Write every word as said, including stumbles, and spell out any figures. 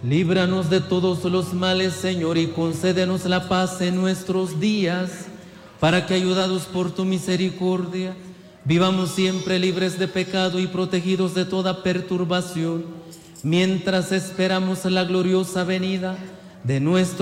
Líbranos de todos los males, Señor, y concédenos la paz en nuestros días, para que, ayudados por tu misericordia, vivamos siempre libres de pecado y protegidos de toda perturbación, mientras esperamos la gloriosa venida de nuestro